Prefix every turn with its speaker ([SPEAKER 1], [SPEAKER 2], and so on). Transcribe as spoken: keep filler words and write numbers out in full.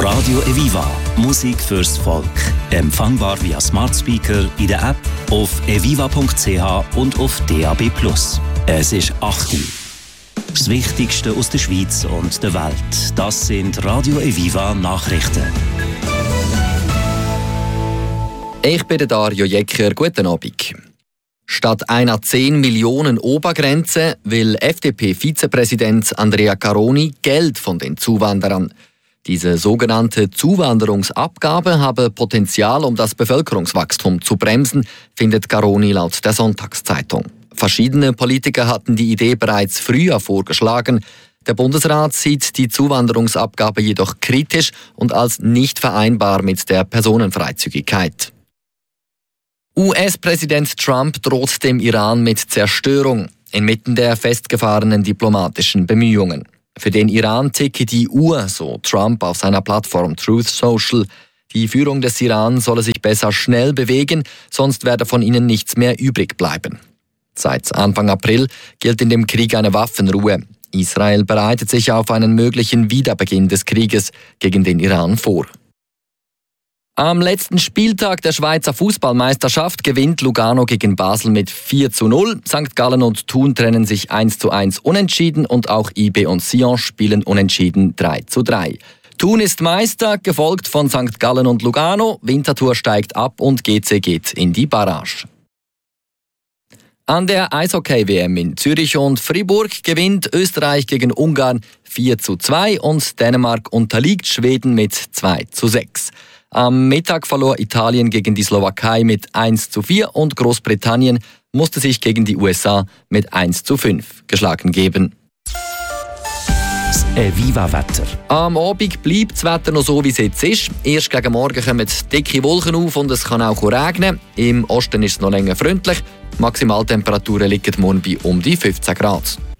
[SPEAKER 1] Radio Eviva. Musik fürs Volk. Empfangbar via Smart Speaker in der App, auf eviva punkt c h und auf D A B plus. Es ist acht Uhr. Das Wichtigste aus der Schweiz und der Welt. Das sind Radio Eviva Nachrichten.
[SPEAKER 2] Ich bin der Dario Jecker. Guten Abend. Statt einer zehn Millionen Obergrenze will F D P-Vizepräsident Andrea Caroni Geld von den Zuwanderern. Diese sogenannte Zuwanderungsabgabe habe Potenzial, um das Bevölkerungswachstum zu bremsen, findet Caroni laut der Sonntagszeitung. Verschiedene Politiker hatten die Idee bereits früher vorgeschlagen. Der Bundesrat sieht die Zuwanderungsabgabe jedoch kritisch und als nicht vereinbar mit der Personenfreizügigkeit. U S-Präsident Trump droht dem Iran mit Zerstörung inmitten der festgefahrenen diplomatischen Bemühungen. Für den Iran ticke die Uhr, so Trump auf seiner Plattform Truth Social. Die Führung des Iran solle sich besser schnell bewegen, sonst werde von ihnen nichts mehr übrig bleiben. Seit Anfang April gilt in dem Krieg eine Waffenruhe. Israel bereitet sich auf einen möglichen Wiederbeginn des Krieges gegen den Iran vor. Am letzten Spieltag der Schweizer Fußballmeisterschaft gewinnt Lugano gegen Basel mit vier zu null. Sankt Gallen und Thun trennen sich eins zu eins unentschieden und auch I B und Sion spielen unentschieden drei zu drei. Thun ist Meister, gefolgt von Sankt Gallen und Lugano. Winterthur steigt ab und G C geht in die Barrage. An der Eishockey-W M in Zürich und Fribourg gewinnt Österreich gegen Ungarn vier zu zwei und Dänemark unterliegt Schweden mit zwei zu sechs. Am Mittag verlor Italien gegen die Slowakei mit eins zu vier und Großbritannien musste sich gegen die U S A mit eins zu fünf geschlagen geben.
[SPEAKER 1] Das Eviva-Wetter.
[SPEAKER 2] Am Abend bleibt das Wetter noch so, wie es jetzt ist. Erst gegen Morgen kommen dicke Wolken auf und es kann auch regnen. Im Osten ist es noch länger freundlich. Die Maximaltemperaturen liegen morgen bei um die fünfzehn Grad.